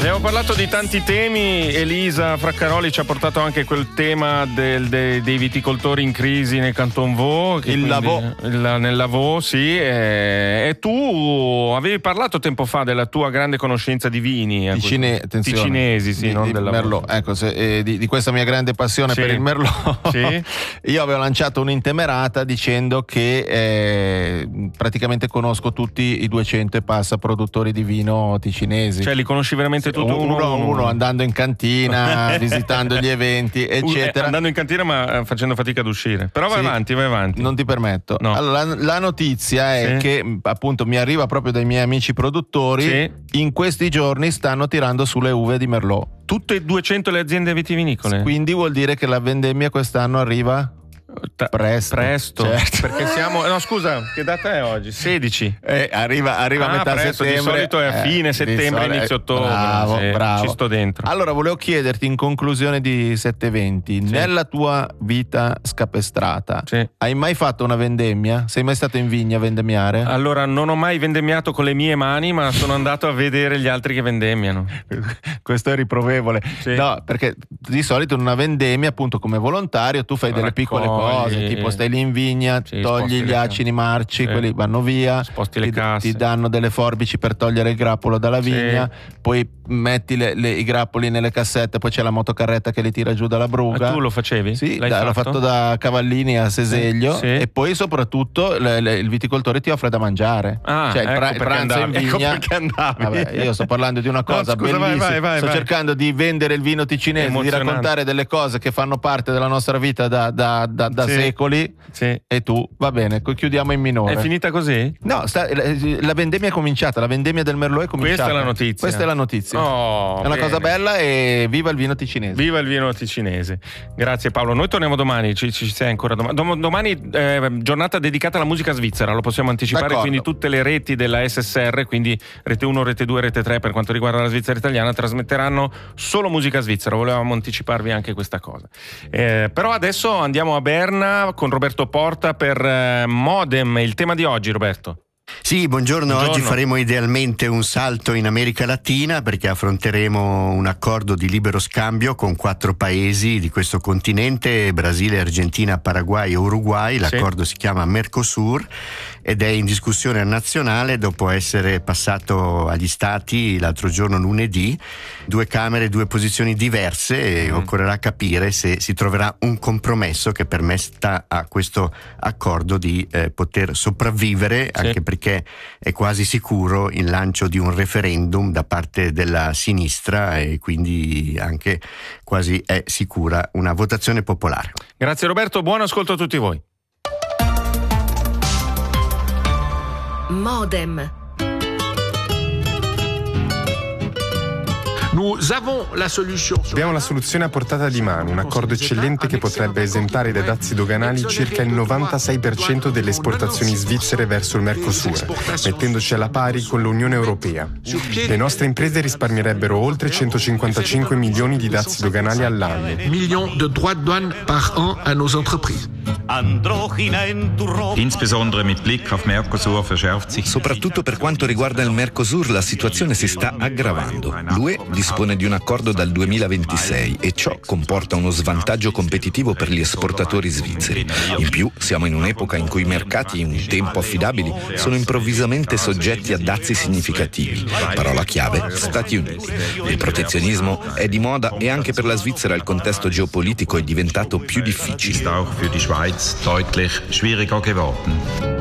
Abbiamo parlato di tanti temi. Elisa Fraccaroli ci ha portato anche quel tema dei viticoltori in crisi nel Canton Vaud, nel Lavaux, sì. E tu avevi parlato tempo fa della tua grande conoscenza di vini ticinesi, sì, non del Merlot. Ecco, di questa mia grande passione per il Merlot. Sì. Io avevo lanciato un'intemerata dicendo che praticamente conosco tutti i 200 e passa produttori di vino ticinesi. Cioè li conosci veramente tutto uno andando in cantina, visitando gli eventi, eccetera. Andando in cantina ma facendo fatica ad uscire. Però vai avanti. Non ti permetto. No. Allora, la notizia è che appunto mi arriva proprio dai miei amici produttori. Sì. In questi giorni stanno tirando sulle uve di Merlot. Tutte e 200 le aziende vitivinicole. Quindi vuol dire che la vendemmia quest'anno arriva presto, certo. Perché siamo scusa, che data è oggi? 16. Arriva a metà presto, settembre. Di solito è a fine settembre, inizio ottobre. Bravo. Ci sto dentro. Allora volevo chiederti, in conclusione di 720, nella tua vita scapestrata, hai mai fatto una vendemmia? Sei mai stato in vigna a vendemmiare? Allora non ho mai vendemmiato con le mie mani, ma sono andato a vedere gli altri che vendemmiano. Questo è riprovevole. No, perché di solito in una vendemmia, appunto, come volontario tu fai delle piccole cose, tipo stai lì in vigna, togli gli acini marci, quelli vanno via, sposti le casse, ti danno delle forbici per togliere il grappolo dalla vigna, poi metti i grappoli nelle cassette, poi c'è la motocarretta che li tira giù dalla bruga. E tu lo facevi? Sì, l'ho fatto da Cavallini a Seseglio. E poi soprattutto il viticoltore ti offre da mangiare, cioè il pranzo in vigna. Ecco perché andavi. Vabbè, io sto parlando di una cosa bellissima. Vai, sto cercando di vendere il vino ticinese, di raccontare delle cose che fanno parte della nostra vita da secoli. E tu, va bene, chiudiamo in minore. È finita così? No, la vendemmia è cominciata, la vendemmia del Merlot è cominciata. Questa è la notizia. È una cosa bella, e viva il vino ticinese. Viva il vino ticinese. Grazie Paolo, noi torniamo domani, ci sei ancora domani giornata dedicata alla musica svizzera, lo possiamo anticipare. D'accordo. Quindi tutte le reti della SSR, quindi Rete 1, Rete 2, Rete 3 per quanto riguarda la Svizzera italiana, trasmetteranno solo musica svizzera. Volevamo anticiparvi anche questa cosa. Però adesso andiamo a Berna con Roberto Porta per Modem, il tema di oggi, Roberto. Sì, buongiorno. Oggi faremo idealmente un salto in America Latina, perché affronteremo un accordo di libero scambio con 4 paesi di questo continente: Brasile, Argentina, Paraguay e Uruguay. L'accordo si chiama Mercosur ed è in discussione nazionale dopo essere passato agli Stati l'altro giorno, lunedì. 2 camere, 2 posizioni diverse, e occorrerà capire se si troverà un compromesso che permetta a questo accordo di poter sopravvivere, anche perché è quasi sicuro il lancio di un referendum da parte della sinistra, e quindi anche quasi è sicura una votazione popolare. Grazie Roberto, buon ascolto a tutti voi. Modem. Abbiamo la soluzione a portata di mano, un accordo eccellente che potrebbe esentare dai dazi doganali circa il 96% delle esportazioni svizzere verso il Mercosur, mettendoci alla pari con l'Unione Europea. Le nostre imprese risparmierebbero oltre 155 milioni di dazi doganali all'anno. Millions de droits de douane par an à nos entreprises. Insbesondere mit Blick auf Mercosur verschärft sich. Soprattutto per quanto riguarda il Mercosur, la situazione si sta aggravando. L'UE dispone di un accordo dal 2026 e ciò comporta uno svantaggio competitivo per gli esportatori svizzeri. In più, siamo in un'epoca in cui i mercati, un tempo affidabili, sono improvvisamente soggetti a dazi significativi. Parola chiave: Stati Uniti. Il protezionismo è di moda e anche per la Svizzera il contesto geopolitico è diventato più difficile. Auch für die Schweiz deutlich schwieriger geworden.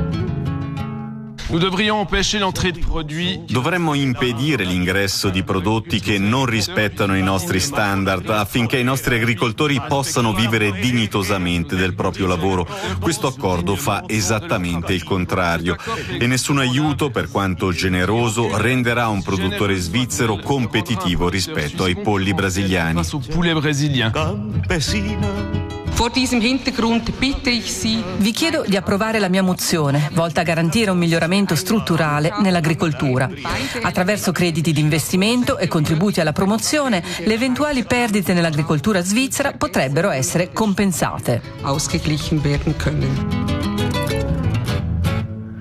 Dovremmo impedire l'ingresso di prodotti che non rispettano i nostri standard, affinché i nostri agricoltori possano vivere dignitosamente del proprio lavoro. Questo accordo fa esattamente il contrario, e nessun aiuto, per quanto generoso, renderà un produttore svizzero competitivo rispetto ai polli brasiliani. Vi chiedo di approvare la mia mozione, volta a garantire un miglioramento strutturale nell'agricoltura. Attraverso crediti di investimento e contributi alla promozione, le eventuali perdite nell'agricoltura svizzera potrebbero essere compensate.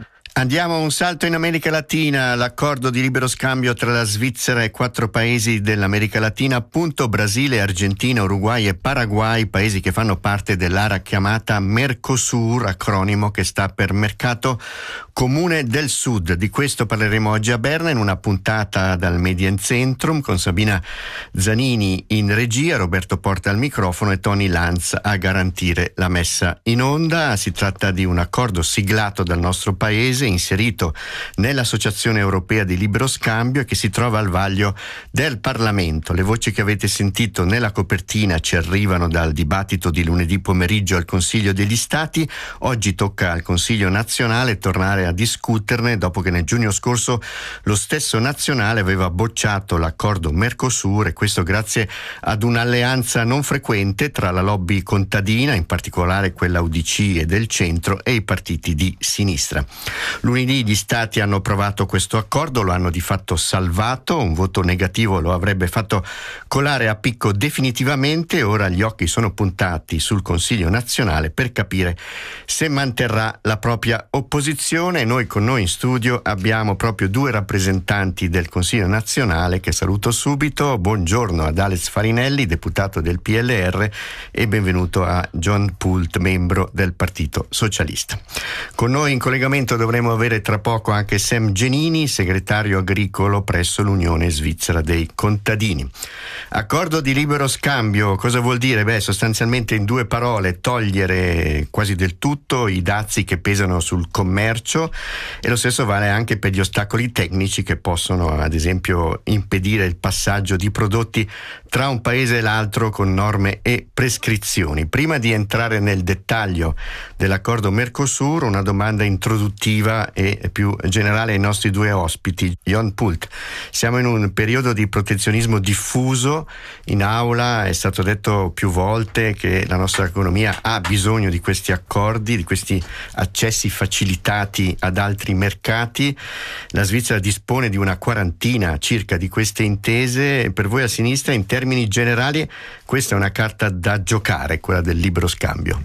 Andiamo un salto in America Latina, l'accordo di libero scambio tra la Svizzera e 4 paesi dell'America Latina, appunto Brasile, Argentina, Uruguay e Paraguay, paesi che fanno parte dell'area chiamata Mercosur, acronimo che sta per Mercato Comune del Sud. Di questo parleremo oggi a Berna in una puntata dal Mediencentrum con Sabina Zanini in regia, Roberto Porta al microfono e Tony Lanz a garantire la messa in onda. Si tratta di un accordo siglato dal nostro paese, inserito nell'Associazione Europea di Libero Scambio e che si trova al vaglio del Parlamento. Le voci che avete sentito nella copertina ci arrivano dal dibattito di lunedì pomeriggio al Consiglio degli Stati. Oggi tocca al Consiglio nazionale tornare a discuterne dopo che nel giugno scorso lo stesso nazionale aveva bocciato l'accordo Mercosur, e questo grazie ad un'alleanza non frequente tra la lobby contadina, in particolare quella UDC e del centro, e i partiti di sinistra. Lunedì gli Stati hanno approvato questo accordo, lo hanno di fatto salvato, un voto negativo lo avrebbe fatto colare a picco definitivamente. Ora gli occhi sono puntati sul Consiglio nazionale per capire se manterrà la propria opposizione. Noi con noi in studio abbiamo proprio 2 rappresentanti del Consiglio nazionale che saluto subito. Buongiorno ad Alex Farinelli, deputato del PLR, e benvenuto a John Pult, membro del Partito Socialista. Con noi in collegamento dovremo avere tra poco anche Sam Genini, segretario agricolo presso l'Unione Svizzera dei Contadini. Accordo di libero scambio, cosa vuol dire? Sostanzialmente in 2 parole, togliere quasi del tutto i dazi che pesano sul commercio, e lo stesso vale anche per gli ostacoli tecnici che possono ad esempio impedire il passaggio di prodotti tra un paese e l'altro con norme e prescrizioni. Prima di entrare nel dettaglio dell'accordo Mercosur, una domanda introduttiva e più generale ai nostri 2 ospiti. John Pult, siamo in un periodo di protezionismo diffuso. In aula è stato detto più volte che la nostra economia ha bisogno di questi accordi, di questi accessi facilitati ad altri mercati. La Svizzera dispone di una quarantina circa di queste intese. Per voi a sinistra, in termini generali, questa è una carta da giocare, quella del libero scambio?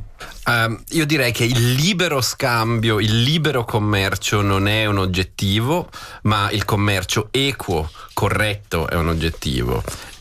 Io direi che il libero scambio, il libero commercio non è un oggettivo, ma il commercio equo, corretto, è un oggettivo.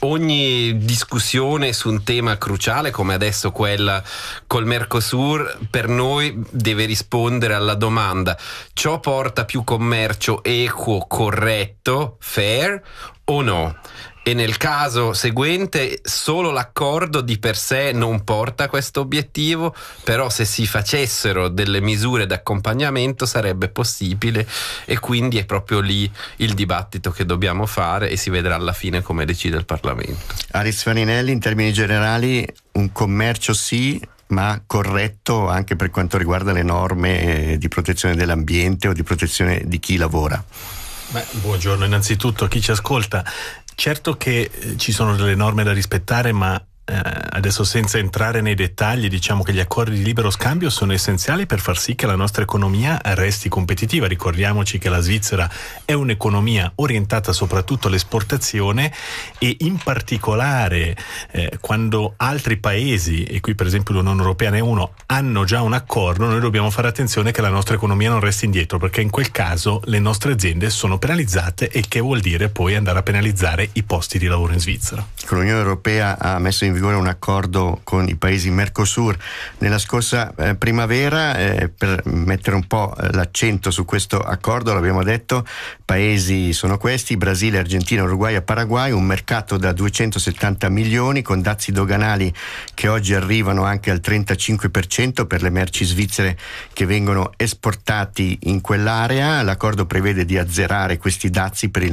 Ogni discussione su un tema cruciale come adesso quella col Mercosur per noi deve rispondere alla domanda: ciò porta più commercio equo, corretto, fair o no? E nel caso seguente solo l'accordo di per sé non porta a questo obiettivo, però se si facessero delle misure d'accompagnamento sarebbe possibile, e quindi è proprio lì il dibattito che dobbiamo fare e si vedrà alla fine come decide il Parlamento. Aris Farinelli, in termini generali un commercio sì, ma corretto anche per quanto riguarda le norme di protezione dell'ambiente o di protezione di chi lavora. Buongiorno innanzitutto a chi ci ascolta. Certo che ci sono delle norme da rispettare, ma adesso senza entrare nei dettagli diciamo che gli accordi di libero scambio sono essenziali per far sì che la nostra economia resti competitiva. Ricordiamoci che la Svizzera è un'economia orientata soprattutto all'esportazione, e in particolare quando altri paesi, e qui per esempio l'Unione Europea ne è uno, hanno già un accordo, noi dobbiamo fare attenzione che la nostra economia non resti indietro, perché in quel caso le nostre aziende sono penalizzate, e che vuol dire poi andare a penalizzare i posti di lavoro in Svizzera. L'Unione Europea ha messo in vigore un accordo con i paesi Mercosur nella scorsa primavera, per mettere un po' l'accento su questo accordo, l'abbiamo detto, paesi sono questi: Brasile, Argentina, Uruguay e Paraguay, un mercato da 270 milioni con dazi doganali che oggi arrivano anche al 35% per le merci svizzere che vengono esportati in quell'area. L'accordo prevede di azzerare questi dazi per il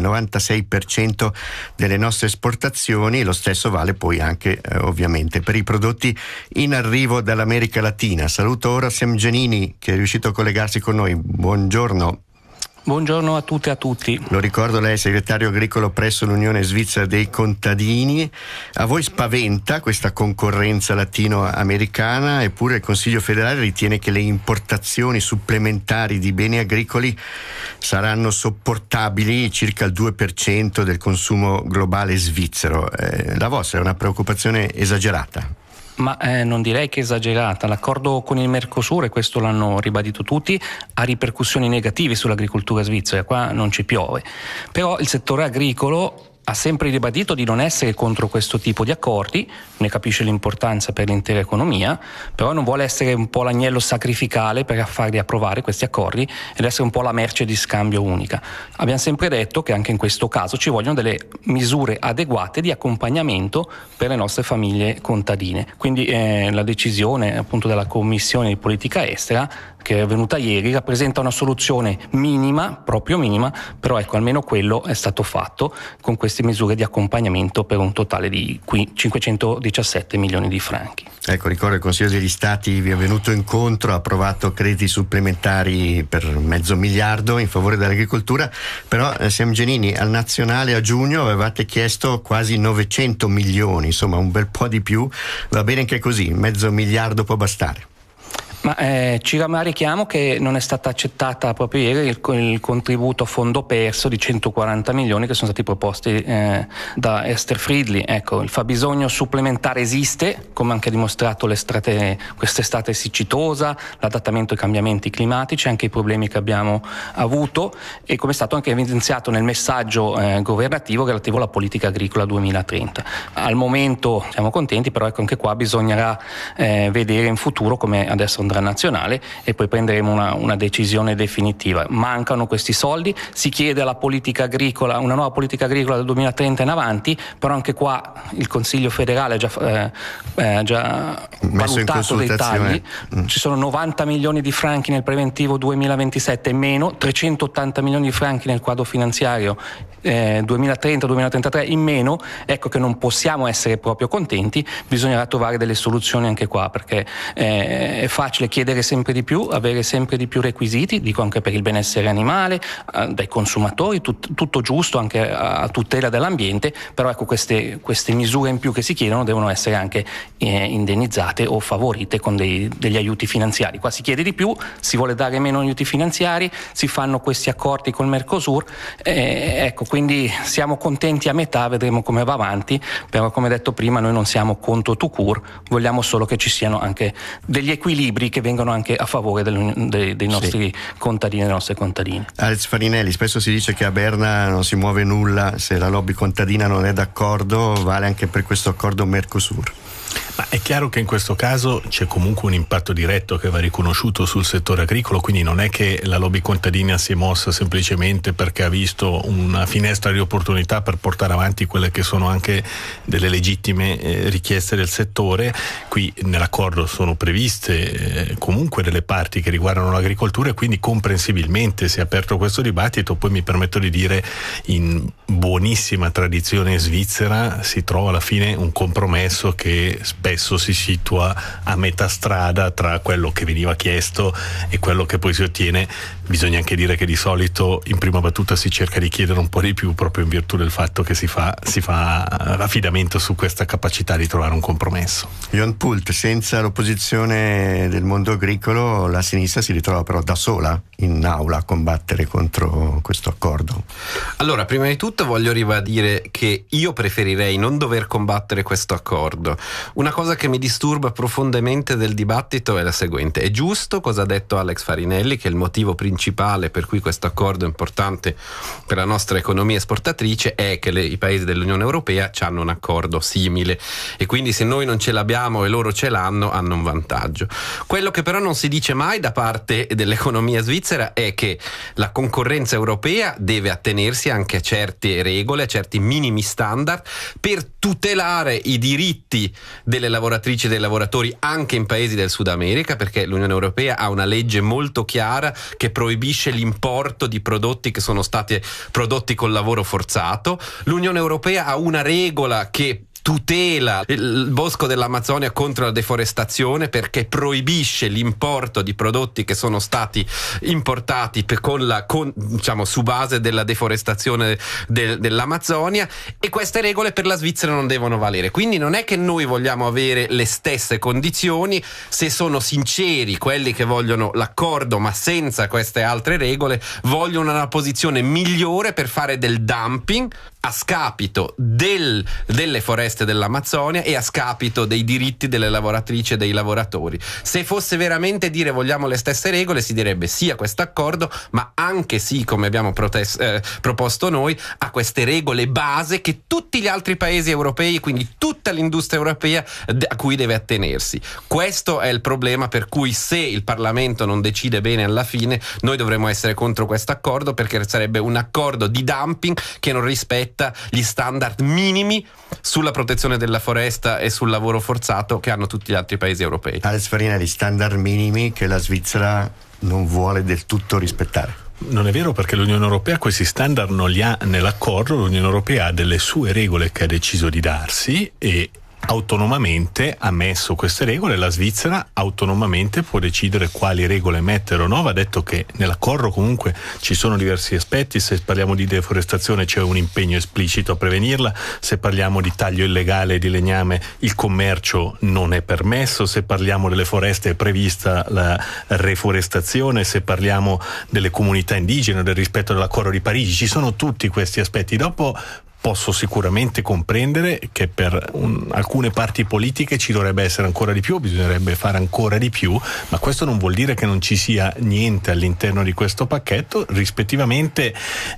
96% delle nostre esportazioni, lo stesso vale poi anche ovviamente per i prodotti in arrivo dall'America Latina. Saluto ora Sam Genini, che è riuscito a collegarsi con noi. Buongiorno. Buongiorno a tutte e a tutti. Lo ricordo, lei è segretario agricolo presso l'Unione Svizzera dei Contadini. A voi spaventa questa concorrenza latinoamericana, eppure il Consiglio federale ritiene che le importazioni supplementari di beni agricoli saranno sopportabili, circa il 2% del consumo globale svizzero. La vostra è una preoccupazione esagerata? Ma non direi che è esagerata. L'accordo con il Mercosur, e questo l'hanno ribadito tutti, ha ripercussioni negative sull'agricoltura svizzera. Qua non ci piove. Però il settore agricolo ha sempre ribadito di non essere contro questo tipo di accordi, ne capisce l'importanza per l'intera economia, però non vuole essere un po' l'agnello sacrificale per farli approvare questi accordi ed essere un po' la merce di scambio unica. Abbiamo sempre detto che anche in questo caso ci vogliono delle misure adeguate di accompagnamento per le nostre famiglie contadine. Quindi la decisione appunto della Commissione di Politica Estera, che è venuta ieri, rappresenta una soluzione minima, proprio minima, però ecco, almeno quello è stato fatto con queste misure di accompagnamento per un totale di 517 milioni di franchi. Ecco, ricordo il Consiglio degli Stati vi è venuto incontro, ha approvato crediti supplementari per $500 miliardi in favore dell'agricoltura, però Semgenini, al nazionale a giugno avevate chiesto quasi 900 milioni, insomma un bel po' di più. Va bene anche così, $500 miliardi può bastare. Ma ci rammarichiamo che non è stata accettata proprio ieri il contributo a fondo perso di 140 milioni che sono stati proposti da Esther Friedli. Ecco, il fabbisogno supplementare esiste, come anche dimostrato quest'estate siccitosa, l'adattamento ai cambiamenti climatici, anche i problemi che abbiamo avuto, e come è stato anche evidenziato nel messaggio governativo relativo alla politica agricola 2030. Al momento siamo contenti, però ecco, anche qua bisognerà vedere in futuro come adesso andrà nazionale e poi prenderemo una decisione definitiva. Mancano questi soldi, si chiede alla politica agricola una nuova politica agricola del 2030 in avanti, però anche qua il Consiglio federale ha già valutato dei tagli. Ci sono 90 milioni di franchi nel preventivo 2027 meno, 380 milioni di franchi nel quadro finanziario 2030-2033 in meno. Ecco che non possiamo essere proprio contenti, bisognerà trovare delle soluzioni anche qua, perché è facile chiedere sempre di più, avere sempre di più requisiti, dico anche per il benessere animale, dai consumatori, tutto giusto anche a tutela dell'ambiente, però ecco queste misure in più che si chiedono devono essere anche indennizzate o favorite con degli aiuti finanziari. Qua si chiede di più, si vuole dare meno aiuti finanziari, si fanno questi accordi col Mercosur, ecco, quindi siamo contenti a metà, vedremo come va avanti, però come detto prima noi non siamo contro tout court, vogliamo solo che ci siano anche degli equilibri che vengono anche a favore dei nostri contadini e delle nostre contadine. Alex Farinelli, spesso si dice che a Berna non si muove nulla se la lobby contadina non è d'accordo, vale anche per questo accordo Mercosur? Ma è chiaro che in questo caso c'è comunque un impatto diretto che va riconosciuto sul settore agricolo, quindi non è che la lobby contadina si è mossa semplicemente perché ha visto una finestra di opportunità per portare avanti quelle che sono anche delle legittime richieste del settore. Qui nell'accordo sono previste comunque delle parti che riguardano l'agricoltura e quindi comprensibilmente si è aperto questo dibattito. Poi mi permetto di dire, in buonissima tradizione svizzera si trova alla fine un compromesso che spesso si situa a metà strada tra quello che veniva chiesto e quello che poi si ottiene. Bisogna anche dire che di solito in prima battuta si cerca di chiedere un po' di più proprio in virtù del fatto che si fa affidamento su questa capacità di trovare un compromesso. Jon Pult, senza l'opposizione del mondo agricolo la sinistra si ritrova però da sola in aula a combattere contro questo accordo. Allora, prima di tutto voglio ribadire che io preferirei non dover combattere questo accordo. Una cosa che mi disturba profondamente del dibattito è la seguente: è giusto cosa ha detto Alex Farinelli, che il motivo principale per cui questo accordo è importante per la nostra economia esportatrice è che i paesi dell'Unione Europea hanno un accordo simile e quindi se noi non ce l'abbiamo e loro ce l'hanno, hanno un vantaggio. Quello che però non si dice mai da parte dell'economia svizzera è che la concorrenza europea deve attenersi anche a certe regole, a certi minimi standard per tutelare i diritti delle lavoratrici e dei lavoratori anche in paesi del Sud America, perché l'Unione Europea ha una legge molto chiara che proibisce l'importo di prodotti che sono stati prodotti col lavoro forzato. L'Unione Europea ha una regola che tutela il bosco dell'Amazzonia contro la deforestazione perché proibisce l'importo di prodotti che sono stati importati su base della deforestazione dell'Amazzonia, e queste regole per la Svizzera non devono valere. Quindi non è che noi vogliamo avere le stesse condizioni, se sono sinceri quelli che vogliono l'accordo ma senza queste altre regole vogliono una posizione migliore per fare del dumping a scapito delle foreste dell'Amazzonia e a scapito dei diritti delle lavoratrici e dei lavoratori. Se fosse veramente dire vogliamo le stesse regole, si direbbe sì a questo accordo, ma anche sì, come abbiamo proposto noi, a queste regole base che tutti gli altri paesi europei, quindi tutta l'industria europea, a cui deve attenersi. Questo è il problema per cui, se il Parlamento non decide bene alla fine, noi dovremmo essere contro questo accordo, perché sarebbe un accordo di dumping che non rispetta gli standard minimi sulla protezione della foresta e sul lavoro forzato che hanno tutti gli altri paesi europei. Alex Farinelli, standard minimi che la Svizzera non vuole del tutto rispettare. Non è vero, perché l'Unione Europea questi standard non li ha nell'accordo. L'Unione Europea ha delle sue regole che ha deciso di darsi e autonomamente ha messo queste regole. La Svizzera autonomamente può decidere quali regole mettere o no. Va detto che nell'accordo comunque ci sono diversi aspetti. Se parliamo di deforestazione c'è un impegno esplicito a prevenirla, se parliamo di taglio illegale di legname il commercio non è permesso, se parliamo delle foreste è prevista la reforestazione, se parliamo delle comunità indigene, del rispetto dell'accordo di Parigi, ci sono tutti questi aspetti. Dopo posso sicuramente comprendere che per alcune parti politiche ci dovrebbe essere ancora di più, bisognerebbe fare ancora di più, ma questo non vuol dire che non ci sia niente all'interno di questo pacchetto. Rispettivamente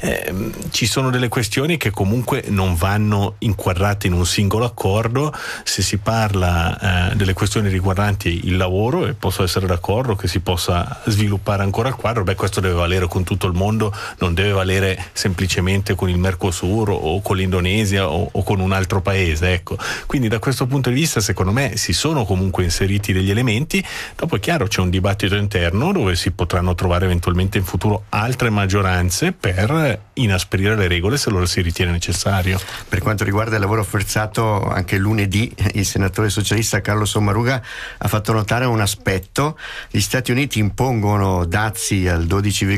ci sono delle questioni che comunque non vanno inquadrate in un singolo accordo. Se si parla delle questioni riguardanti il lavoro, e posso essere d'accordo che si possa sviluppare ancora il quadro, questo deve valere con tutto il mondo, non deve valere semplicemente con il Mercosur o con l'Indonesia o con un altro paese, ecco. Quindi da questo punto di vista secondo me si sono comunque inseriti degli elementi. Dopo è chiaro, c'è un dibattito interno dove si potranno trovare eventualmente in futuro altre maggioranze per inasprire le regole se lo si ritiene necessario. Per quanto riguarda il lavoro forzato, anche lunedì il senatore socialista Carlo Sommaruga ha fatto notare un aspetto: gli Stati Uniti impongono dazi al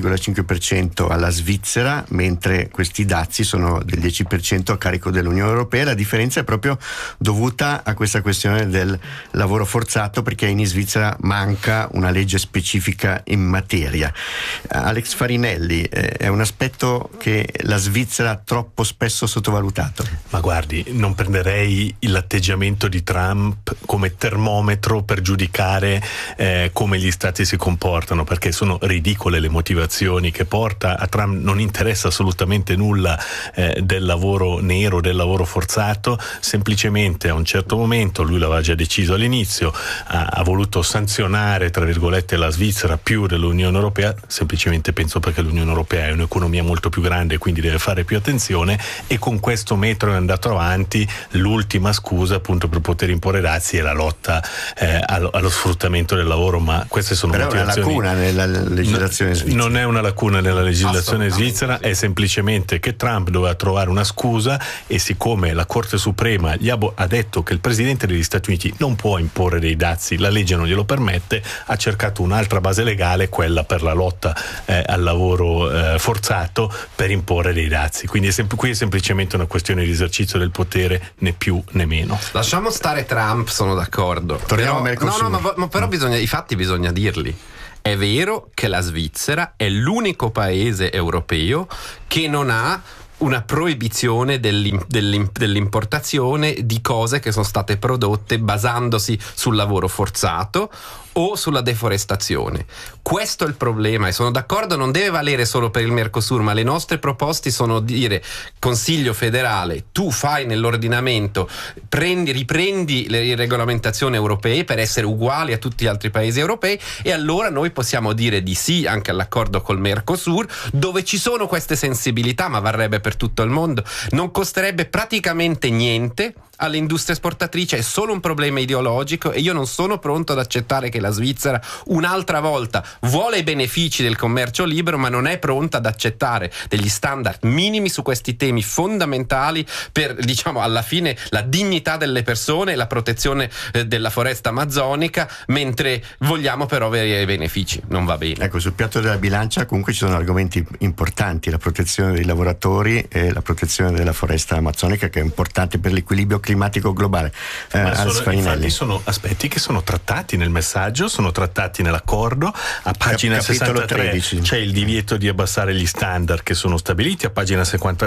12,5% alla Svizzera, mentre questi dazi sono del 10% a carico dell'Unione Europea. La differenza è proprio dovuta a questa questione del lavoro forzato, perché in Svizzera manca una legge specifica in materia. Alex Farinelli, è un aspetto che la Svizzera ha troppo spesso sottovalutato. Ma guardi, non prenderei l'atteggiamento di Trump come termometro per giudicare come gli stati si comportano, perché sono ridicole le motivazioni che porta. A Trump non interessa assolutamente nulla del lavoro nero, del lavoro forzato. Semplicemente a un certo momento, lui l'aveva già deciso all'inizio, ha voluto sanzionare tra virgolette la Svizzera più dell'Unione Europea, semplicemente penso perché l'Unione Europea è un'economia molto più grande, quindi deve fare più attenzione, e con questo metro è andato avanti. L'ultima scusa appunto per poter imporre dazi è la lotta allo sfruttamento del lavoro, ma queste sono motivazioni. È una lacuna nella legislazione svizzera. Non è una lacuna nella legislazione svizzera, è semplicemente che Trump doveva trovare una scusa, e siccome la Corte Suprema gli ha detto che il presidente degli Stati Uniti non può imporre dei dazi, la legge non glielo permette, ha cercato un'altra base legale, quella per la lotta al lavoro forzato, per imporre dei dazi. Quindi qui è semplicemente una questione di esercizio del potere, né più né meno. Lasciamo stare Trump, sono d'accordo. Torniamo a Mercosur. Ma però i fatti bisogna dirli. È vero che la Svizzera è l'unico paese europeo che non ha una proibizione dell'importazione di cose che sono state prodotte basandosi sul lavoro forzato o sulla deforestazione. Questo è il problema, e sono d'accordo, non deve valere solo per il Mercosur, ma le nostre proposte sono dire: Consiglio federale, tu fai nell'ordinamento, riprendi le regolamentazioni europee per essere uguali a tutti gli altri paesi europei, e allora noi possiamo dire di sì anche all'accordo col Mercosur, dove ci sono queste sensibilità, ma varrebbe per tutto il mondo. Non costerebbe praticamente niente all'industria esportatrice, è solo un problema ideologico, e io non sono pronto ad accettare che la Svizzera un'altra volta vuole i benefici del commercio libero, ma non è pronta ad accettare degli standard minimi su questi temi fondamentali per, diciamo, alla fine la dignità delle persone e la protezione della foresta amazzonica, mentre vogliamo però avere i benefici. Non va bene. Ecco, sul piatto della bilancia comunque ci sono argomenti importanti: la protezione dei lavoratori e la protezione della foresta amazzonica, che è importante per l'equilibrio climatico globale. Infatti sono aspetti che sono trattati nel messaggio, sono trattati nell'accordo. A pagina 63 13. C'è il divieto di abbassare gli standard che sono stabiliti, a pagina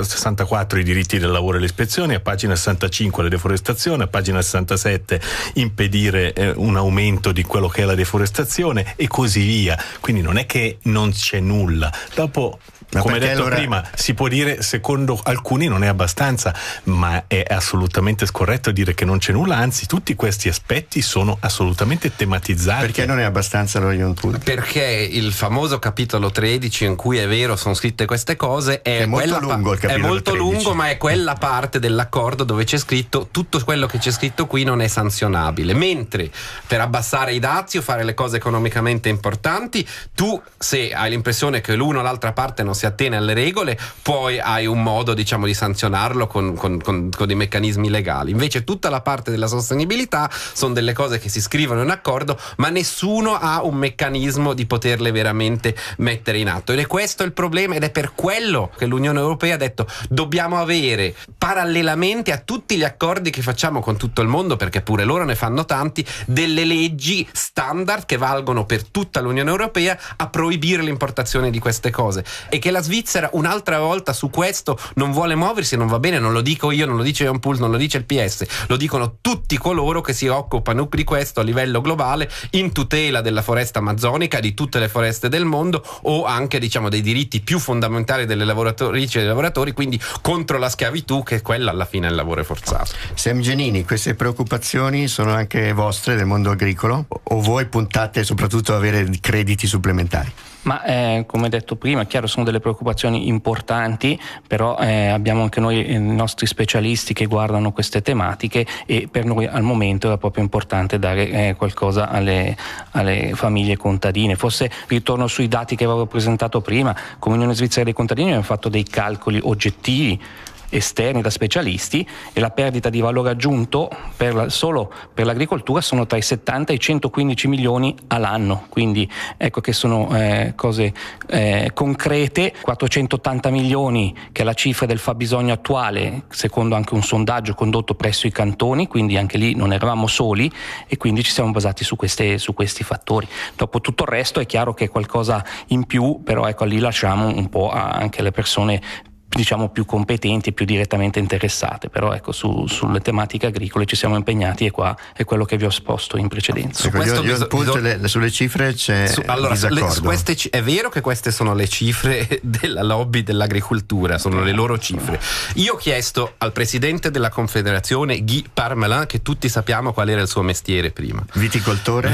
64 i diritti del lavoro e le ispezioni, a pagina 65 la deforestazione, a pagina 67 impedire un aumento di quello che è la deforestazione e così via. Quindi non è che non c'è nulla. Dopo, come detto prima, si può dire, secondo alcuni non è abbastanza, ma è assolutamente scorretto dire che non c'è nulla, anzi tutti questi aspetti sono assolutamente tematizzati. Perché non è abbastanza lo Ion Pool? Perché il famoso capitolo 13 in cui è vero sono scritte queste cose è molto lungo, è molto lungo, ma è quella parte dell'accordo dove c'è scritto tutto quello che c'è scritto qui non è sanzionabile, mentre per abbassare i dazi o fare le cose economicamente importanti, tu se hai l'impressione che l'uno o l'altra parte non si attiene alle regole, poi hai un modo, diciamo, di sanzionarlo con dei meccanismi legali. Invece tutta la parte della sostenibilità sono delle cose che si scrivono in accordo, ma nessuno ha un meccanismo di poterle veramente mettere in atto, ed è questo il problema, ed è per quello che l'Unione Europea ha detto dobbiamo avere parallelamente a tutti gli accordi che facciamo con tutto il mondo, perché pure loro ne fanno tanti, delle leggi standard che valgono per tutta l'Unione Europea a proibire l'importazione di queste cose, e che la Svizzera un'altra volta su questo non vuole muoversi. Non va bene, non lo dico io, non lo dice Ion Pool, non lo dice il PS, lo dicono tutti coloro che si occupano di questo a livello globale, in tutela della foresta amazzonica, di tutte le foreste del mondo, o anche, diciamo, dei diritti più fondamentali delle lavoratrici e dei lavoratori, quindi contro la schiavitù, che quella alla fine è il lavoro forzato. Sam Giannini, queste preoccupazioni sono anche vostre del mondo agricolo, o voi puntate soprattutto a avere crediti supplementari? Ma come detto prima, è chiaro, sono delle preoccupazioni importanti, però abbiamo anche noi i nostri specialisti che guardano queste tematiche, e per noi al momento era proprio importante dare qualcosa alle famiglie contadine. Forse ritorno sui dati che avevo presentato prima. Come Unione Svizzera dei Contadini abbiamo fatto dei calcoli oggettivi esterni da specialisti, e la perdita di valore aggiunto solo per l'agricoltura sono tra i 70 e i 115 milioni all'anno, quindi ecco che sono cose concrete. 480 milioni che è la cifra del fabbisogno attuale, secondo anche un sondaggio condotto presso i cantoni, quindi anche lì non eravamo soli, e quindi ci siamo basati su questi fattori. Dopo tutto il resto è chiaro che è qualcosa in più, però ecco, lì lasciamo un po' anche le persone, diciamo, più competenti e più direttamente interessate, però ecco, sulle tematiche agricole ci siamo impegnati, e qua è quello che vi ho esposto in precedenza. Sulle cifre c'è disaccordo. È vero che queste sono le cifre della lobby dell'agricoltura, sono le loro cifre. Io ho chiesto al presidente della Confederazione, Guy Parmelin, che tutti sappiamo qual era il suo mestiere prima, viticoltore,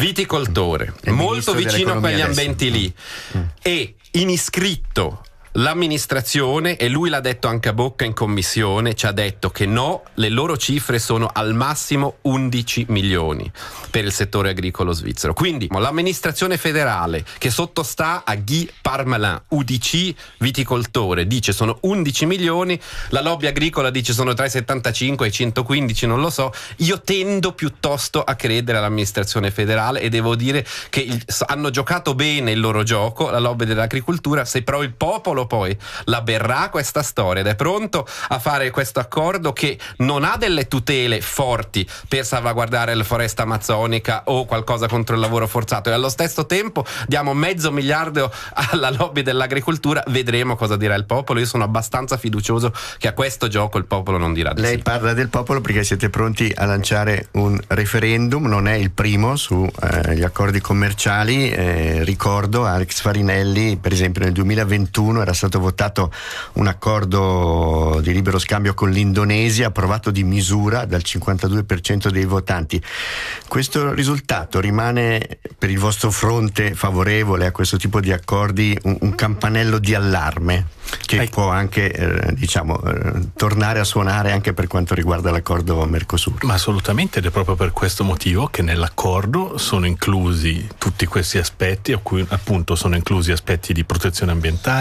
molto vicino a quegli ambienti lì, e in iscritto l'amministrazione, e lui l'ha detto anche a bocca in commissione, ci ha detto che no, le loro cifre sono al massimo 11 milioni per il settore agricolo svizzero. Quindi l'amministrazione federale, che sottostà a Guy Parmelin, UDC viticoltore, dice sono 11 milioni, la lobby agricola dice sono tra i 75 e i 115, non lo so. Io tendo piuttosto a credere all'amministrazione federale, e devo dire che hanno giocato bene il loro gioco, la lobby dell'agricoltura. Se però il popolo poi la berrà questa storia ed è pronto a fare questo accordo che non ha delle tutele forti per salvaguardare la foresta amazzonica o qualcosa contro il lavoro forzato, e allo stesso tempo diamo $500 miliardi alla lobby dell'agricoltura, vedremo cosa dirà il popolo. Io sono abbastanza fiducioso che a questo gioco il popolo non dirà di Lei sì. Parla del popolo perché siete pronti a lanciare un referendum, non è il primo su gli accordi commerciali. Ricordo Alex Farinelli, per esempio nel 2021 era stato votato un accordo di libero scambio con l'Indonesia, approvato di misura dal 52% dei votanti. Questo risultato rimane per il vostro fronte favorevole a questo tipo di accordi un campanello di allarme che può anche tornare a suonare anche per quanto riguarda l'accordo Mercosur? Ma assolutamente, ed è proprio per questo motivo che nell'accordo sono inclusi tutti questi aspetti, a cui appunto sono inclusi aspetti di protezione ambientale, sono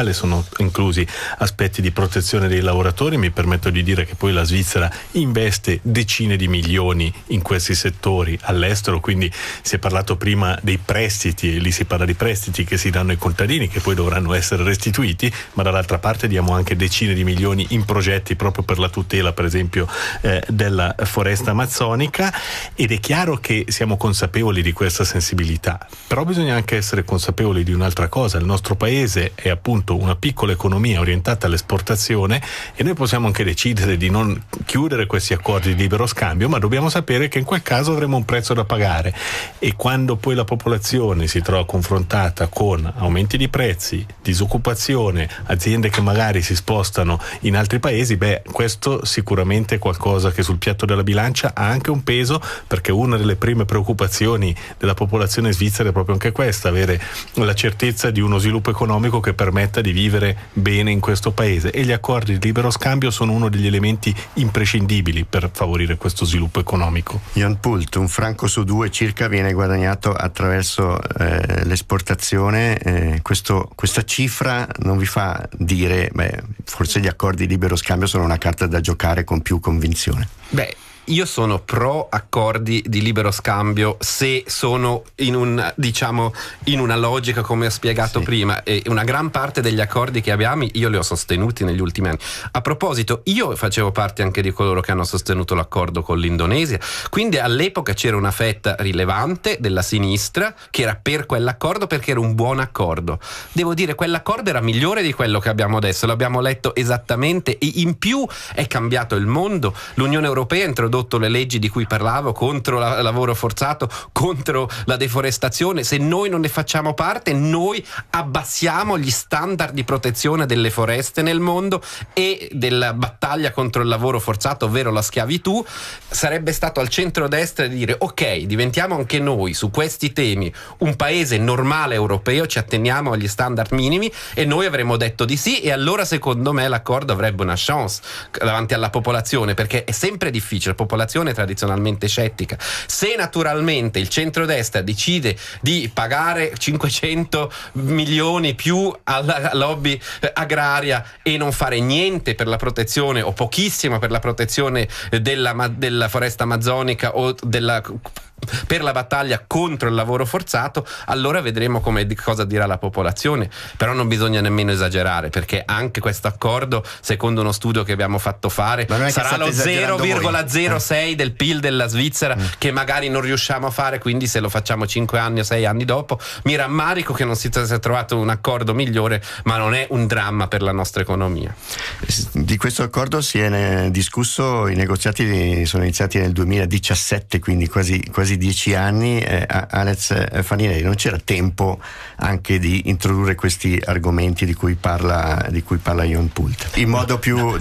inclusi aspetti di protezione dei lavoratori. Mi permetto di dire che poi la Svizzera investe decine di milioni in questi settori all'estero, quindi si è parlato prima dei prestiti, e lì si parla di prestiti che si danno ai contadini che poi dovranno essere restituiti, ma dall'altra parte diamo anche decine di milioni in progetti proprio per la tutela, per esempio, della foresta amazzonica, ed è chiaro che siamo consapevoli di questa sensibilità, però bisogna anche essere consapevoli di un'altra cosa: il nostro paese è appunto una piccola economia orientata all'esportazione e noi possiamo anche decidere di non chiudere questi accordi di libero scambio, ma dobbiamo sapere che in quel caso avremo un prezzo da pagare, e quando poi la popolazione si trova confrontata con aumenti di prezzi, disoccupazione, aziende che magari si spostano in altri paesi, questo sicuramente è qualcosa che sul piatto della bilancia ha anche un peso, perché una delle prime preoccupazioni della popolazione svizzera è proprio anche questa: avere la certezza di uno sviluppo economico che permetta di vivere bene in questo paese, e gli accordi di libero scambio sono uno degli elementi imprescindibili per favorire questo sviluppo economico. Jan Pult, un franco su 2 circa viene guadagnato attraverso l'esportazione. Questa cifra non vi fa dire forse gli accordi di libero scambio sono una carta da giocare con più convinzione? Io sono pro accordi di libero scambio se sono in una logica come ho spiegato prima, e una gran parte degli accordi che abbiamo io li ho sostenuti negli ultimi anni. A proposito, io facevo parte anche di coloro che hanno sostenuto l'accordo con l'Indonesia, quindi all'epoca c'era una fetta rilevante della sinistra che era per quell'accordo perché era un buon accordo. Devo dire, quell'accordo era migliore di quello che abbiamo adesso, l'abbiamo letto esattamente, e in più è cambiato il mondo. L'Unione Europea ha introdotto le leggi di cui parlavo contro il lavoro forzato, contro la deforestazione. Se noi non ne facciamo parte, noi abbassiamo gli standard di protezione delle foreste nel mondo e della battaglia contro il lavoro forzato, ovvero la schiavitù. Sarebbe stato al centrodestra di dire: ok, diventiamo anche noi su questi temi un paese normale europeo, ci atteniamo agli standard minimi, e noi avremmo detto di sì, e allora secondo me l'accordo avrebbe una chance davanti alla popolazione, perché è sempre difficile. La popolazione è tradizionalmente scettica. Se naturalmente il centrodestra decide di pagare 500 milioni più alla lobby agraria e non fare niente per la protezione, o pochissimo per la protezione della foresta amazzonica o per la battaglia contro il lavoro forzato, allora vedremo cosa dirà la popolazione. Però non bisogna nemmeno esagerare, perché anche questo accordo, secondo uno studio che abbiamo fatto fare, sarà lo 0,06 del PIL della Svizzera, che magari non riusciamo a fare, quindi se lo facciamo 5 anni o 6 anni dopo, mi rammarico che non si sia trovato un accordo migliore, ma non è un dramma per la nostra economia. Di questo accordo si è discusso, i negoziati sono iniziati nel 2017, quindi quasi 10 anni. Alex Farinelli, non c'era tempo anche di introdurre questi argomenti di cui parla Jan Pult in modo più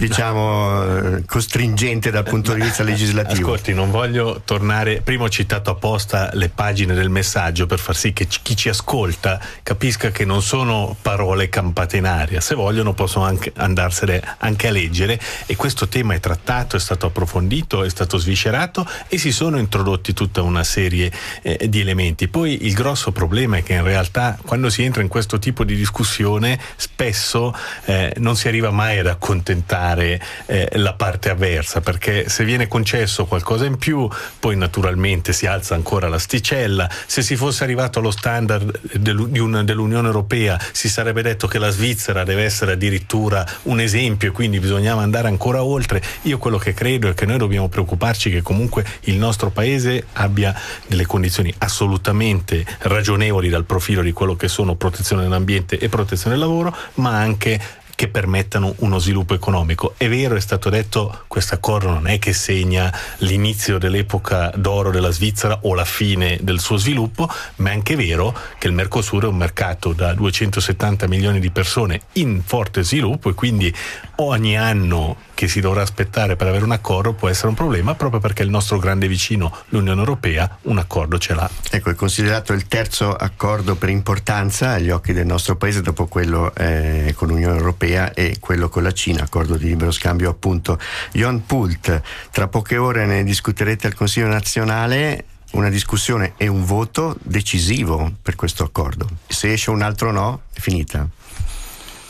costringente dal punto di vista legislativo? Ascolti, non voglio tornare, prima ho citato apposta le pagine del messaggio per far sì che chi ci ascolta capisca che non sono parole campate in aria. Se vogliono possono anche andarsene anche a leggere, e questo tema è trattato, è stato approfondito, è stato sviscerato, e si sono introdotti tutta una serie di elementi. Poi il grosso problema è che in realtà quando si entra in questo tipo di discussione spesso non si arriva mai ad accontentare la parte avversa, perché se viene concesso qualcosa in più poi naturalmente si alza ancora l'asticella. Se si fosse arrivato allo standard dell'Unione Europea si sarebbe detto che la Svizzera deve essere addirittura un esempio e quindi bisognava andare ancora oltre. Io quello che credo è che noi dobbiamo preoccuparci che comunque il nostro paese abbia delle condizioni assolutamente ragionevoli dal profilo di quello che sono protezione dell'ambiente e protezione del lavoro, ma anche che permettano uno sviluppo economico. È vero, è stato detto, questo accordo non è che segna l'inizio dell'epoca d'oro della Svizzera o la fine del suo sviluppo, ma è anche vero che il Mercosur è un mercato da 270 milioni di persone in forte sviluppo, e quindi ogni anno che si dovrà aspettare per avere un accordo può essere un problema, proprio perché il nostro grande vicino, l'Unione Europea, un accordo ce l'ha. Ecco, è considerato il terzo accordo per importanza agli occhi del nostro paese, dopo quello con l'Unione Europea e quello con la Cina, accordo di libero scambio appunto. Jan Pult, tra poche ore ne discuterete al Consiglio nazionale, una discussione e un voto decisivo per questo accordo. Se esce un altro no, è finita.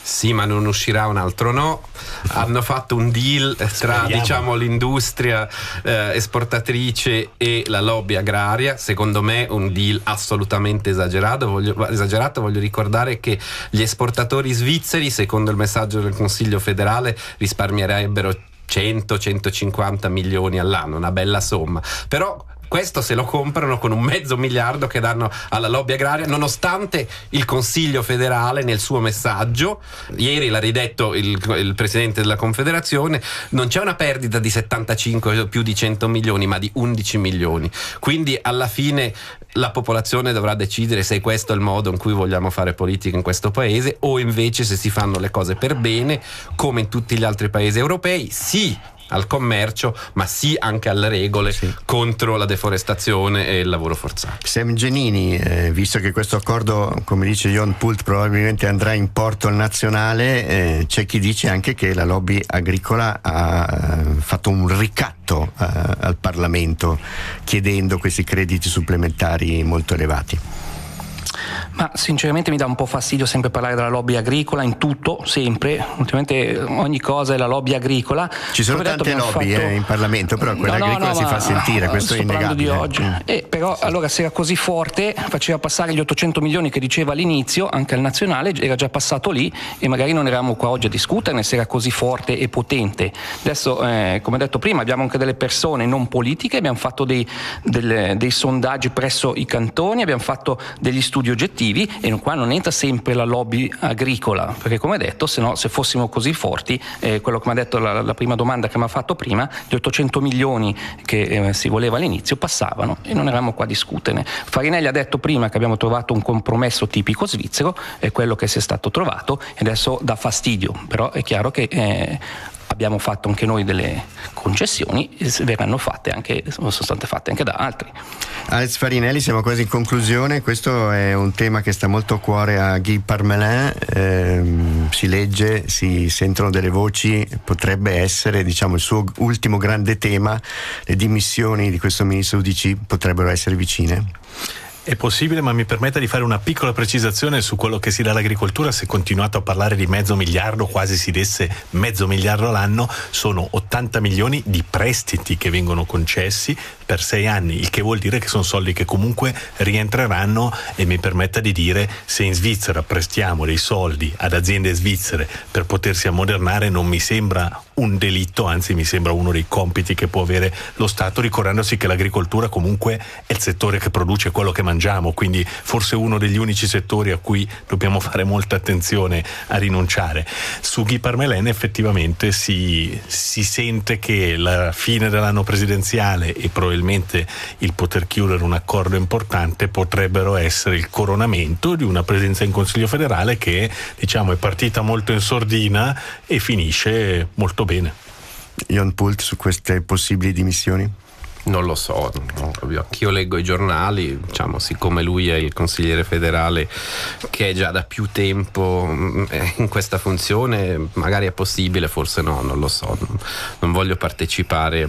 Sì, ma non uscirà un altro no. Hanno fatto un deal tra l'industria esportatrice e la lobby agraria, secondo me un deal assolutamente esagerato. Voglio ricordare che gli esportatori svizzeri, secondo il messaggio del Consiglio federale, risparmierebbero 100-150 milioni all'anno, una bella somma. Però questo se lo comprano con $500 miliardi che danno alla lobby agraria, nonostante il Consiglio federale nel suo messaggio, ieri l'ha ridetto il presidente della Confederazione, non c'è una perdita di 75 più di 100 milioni, ma di 11 milioni. Quindi alla fine la popolazione dovrà decidere se questo è il modo in cui vogliamo fare politica in questo paese, o invece se si fanno le cose per bene, come in tutti gli altri paesi europei. Sì al commercio, ma sì anche alle regole contro la deforestazione e il lavoro forzato. Sam Giannini, visto che questo accordo, come dice Jon Pult, probabilmente andrà in porto al nazionale, c'è chi dice anche che la lobby agricola ha fatto un ricatto al Parlamento chiedendo questi crediti supplementari molto elevati. Ma sinceramente mi dà un po' fastidio sempre parlare della lobby agricola in tutto, sempre. Ultimamente ogni cosa è la lobby agricola. Ci sono tante lobby in Parlamento, però quella agricola si fa sentire, questo è innegabile. Di oggi. Però allora, se era così forte, faceva passare gli 800 milioni che diceva all'inizio, anche al nazionale, era già passato lì e magari non eravamo qua oggi a discuterne se era così forte e potente. Adesso, come detto prima, abbiamo anche delle persone non politiche, abbiamo fatto dei sondaggi presso i cantoni, abbiamo fatto degli studi oggettivi, e qua non entra sempre la lobby agricola, perché come detto, se fossimo così forti, quello che mi ha detto la prima domanda che mi ha fatto prima, gli 800 milioni che si voleva all'inizio passavano e non eravamo qua a discuterne. Farinelli ha detto prima che abbiamo trovato un compromesso tipico svizzero, è quello che si è stato trovato, e adesso dà fastidio, però è chiaro che abbiamo fatto anche noi delle concessioni, verranno fatte anche, sono state fatte anche da altri. Alex Farinelli, siamo quasi in conclusione. Questo è un tema che sta molto a cuore a Guy Parmelin, si legge, si sentono delle voci, potrebbe essere, diciamo, il suo ultimo grande tema. Le dimissioni di questo ministro UDC potrebbero essere vicine? È possibile, ma mi permetta di fare una piccola precisazione su quello che si dà all'agricoltura. Si è continuato a parlare di $500 miliardi, quasi si desse $500 miliardi all'anno. Sono 80 milioni di prestiti che vengono concessi per 6 anni, il che vuol dire che sono soldi che comunque rientreranno. E mi permetta di dire, se in Svizzera prestiamo dei soldi ad aziende svizzere per potersi ammodernare, non mi sembra un delitto, anzi mi sembra uno dei compiti che può avere lo Stato, ricordandosi che l'agricoltura comunque è il settore che produce quello che mangiamo, quindi forse uno degli unici settori a cui dobbiamo fare molta attenzione a rinunciare. Su Guy Parmelin effettivamente si sente che la fine dell'anno presidenziale e probabilmente il poter chiudere un accordo importante potrebbero essere il coronamento di una presenza in Consiglio federale che, diciamo, è partita molto in sordina e finisce molto bene. Jon Pult, su queste possibili dimissioni? Non lo so, anch'io leggo i giornali, diciamo, siccome lui è il consigliere federale che è già da più tempo in questa funzione, magari è possibile, forse no, non lo so, non voglio partecipare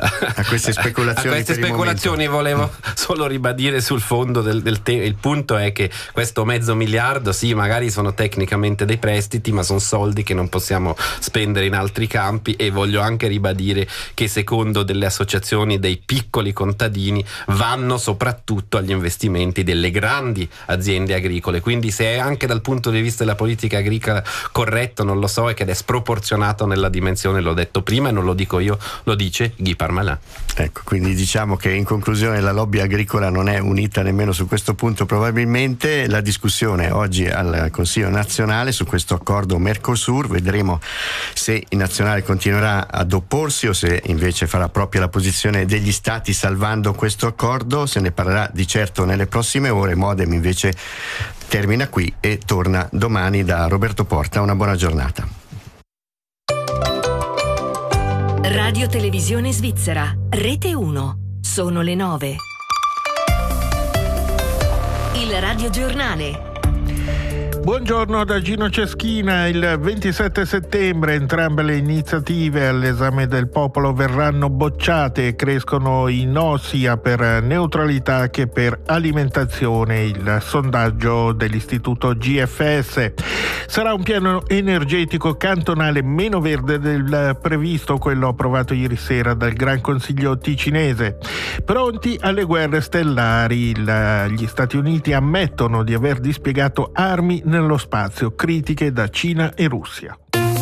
a queste speculazioni. Volevo solo ribadire sul fondo del tema. Il punto è che questo $500 miliardi, sì, magari sono tecnicamente dei prestiti, ma sono soldi che non possiamo spendere in altri campi, e voglio anche ribadire che secondo delle associazioni dei piccoli contadini vanno soprattutto agli investimenti delle grandi aziende agricole, quindi se è anche dal punto di vista della politica agricola corretto non lo so, e che è sproporzionato nella dimensione, l'ho detto prima e non lo dico io, lo dice Guy Parmelin. Ecco, quindi diciamo che in conclusione la lobby agricola non è unita nemmeno su questo punto. Probabilmente la discussione oggi al Consiglio nazionale su questo accordo Mercosur, vedremo se il nazionale continuerà ad opporsi o se invece farà propria la posizione degli stati salvando questo accordo. Se ne parlerà di certo nelle prossime ore. Modem invece termina qui e torna domani da Roberto Porta. Una buona giornata. Radio Televisione Svizzera, Rete 1. Sono le 9. Il radiogiornale. Buongiorno da Gino Ceschina. Il 27 settembre entrambe le iniziative all'esame del popolo verranno bocciate e crescono i no sia per neutralità che per alimentazione. Il sondaggio dell'istituto GFS. Sarà un piano energetico cantonale meno verde del previsto, quello approvato ieri sera dal Gran Consiglio ticinese. Pronti alle guerre stellari. Gli Stati Uniti ammettono di aver dispiegato armi nello spazio, critiche da Cina e Russia.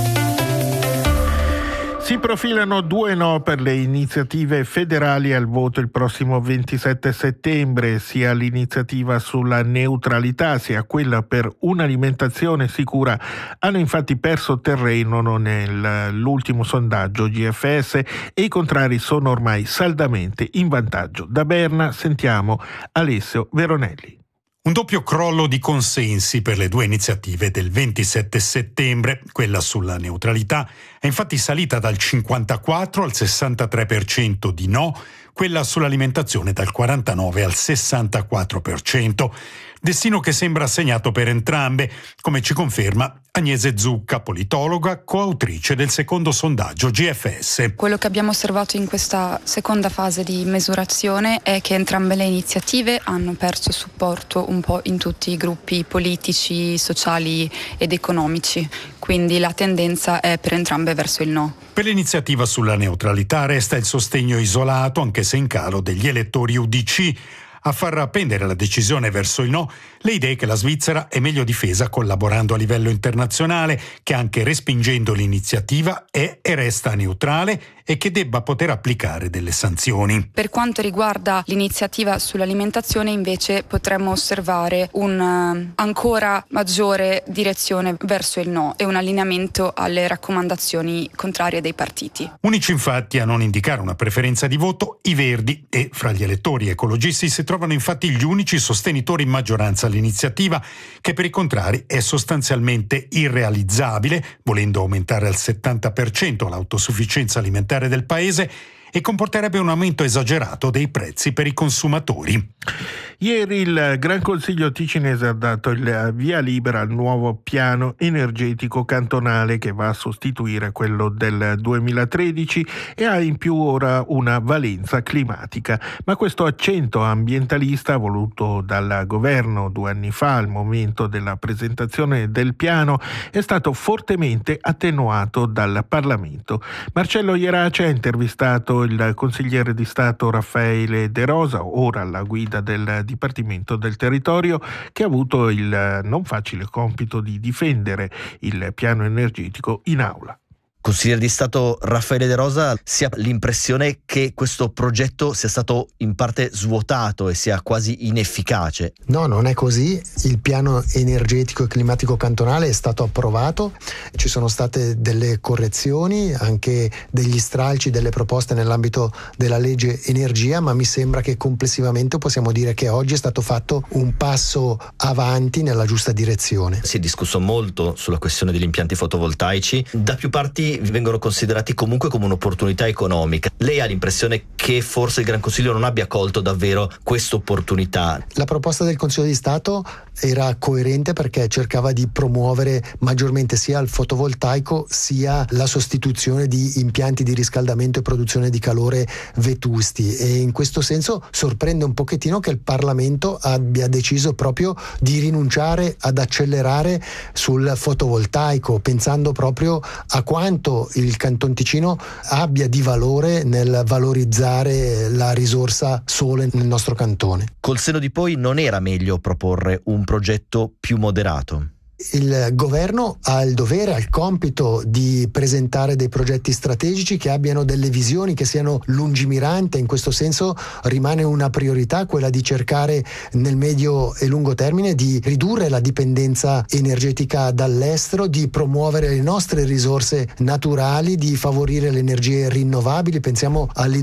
Si profilano 2 no per le iniziative federali al voto il prossimo 27 settembre, sia l'iniziativa sulla neutralità sia quella per un'alimentazione sicura hanno infatti perso terreno nell'ultimo sondaggio GFS e i contrari sono ormai saldamente in vantaggio. Da Berna sentiamo Alessio Veronelli. Un doppio crollo di consensi per le 2 iniziative del 27 settembre. Quella sulla neutralità è infatti salita dal 54 al 63% di no, quella sull'alimentazione dal 49 al 64%. Destino che sembra segnato per entrambe, come ci conferma Agnese Zucca, politologa, coautrice del secondo sondaggio GFS. Quello che abbiamo osservato in questa seconda fase di misurazione è che entrambe le iniziative hanno perso supporto un po' in tutti i gruppi politici, sociali ed economici, quindi la tendenza è per entrambe verso il no. Per l'iniziativa sulla neutralità resta il sostegno isolato, anche se in calo, degli elettori UDC. A far pendere la decisione verso il no le idee che la Svizzera è meglio difesa collaborando a livello internazionale, che anche respingendo l'iniziativa è e resta neutrale e che debba poter applicare delle sanzioni. Per quanto riguarda l'iniziativa sull'alimentazione invece potremmo osservare un ancora maggiore direzione verso il no e un allineamento alle raccomandazioni contrarie dei partiti. Unici infatti a non indicare una preferenza di voto i Verdi, e fra gli elettori ecologisti si trovano infatti gli unici sostenitori in maggioranza all'iniziativa, che per i contrari è sostanzialmente irrealizzabile, volendo aumentare al 70% l'autosufficienza alimentare del paese, e comporterebbe un aumento esagerato dei prezzi per i consumatori. Ieri il Gran Consiglio ticinese ha dato il via libera al nuovo piano energetico cantonale che va a sostituire quello del 2013 e ha in più ora una valenza climatica. Ma questo accento ambientalista voluto dal governo 2 anni fa al momento della presentazione del piano è stato fortemente attenuato dal Parlamento. Marcello Ierace ha intervistato il consigliere di Stato Raffaele De Rosa, ora alla guida del Dipartimento del Territorio, che ha avuto il non facile compito di difendere il piano energetico in aula. Consigliere di Stato Raffaele De Rosa, si ha l'impressione che questo progetto sia stato in parte svuotato e sia quasi inefficace. No, non è così. Il piano energetico e climatico cantonale è stato approvato, ci sono state delle correzioni, anche degli stralci, delle proposte nell'ambito della legge energia, ma mi sembra che complessivamente possiamo dire che oggi è stato fatto un passo avanti nella giusta direzione. Si è discusso molto sulla questione degli impianti fotovoltaici, da più parti vengono considerati comunque come un'opportunità economica. Lei ha l'impressione che forse il Gran Consiglio non abbia colto davvero questa opportunità? La proposta del Consiglio di Stato era coerente perché cercava di promuovere maggiormente sia il fotovoltaico sia la sostituzione di impianti di riscaldamento e produzione di calore vetusti, e in questo senso sorprende un pochettino che il Parlamento abbia deciso proprio di rinunciare ad accelerare sul fotovoltaico, pensando proprio a quanto il Canton Ticino abbia di valore nel valorizzare la risorsa sole nel nostro cantone. Col senno di poi, non era meglio proporre un progetto più moderato? Il governo ha il dovere, ha il compito di presentare dei progetti strategici che abbiano delle visioni, che siano lungimiranti. In questo senso rimane una priorità quella di cercare nel medio e lungo termine di ridurre la dipendenza energetica dall'estero, di promuovere le nostre risorse naturali, di favorire le energie rinnovabili. Pensiamo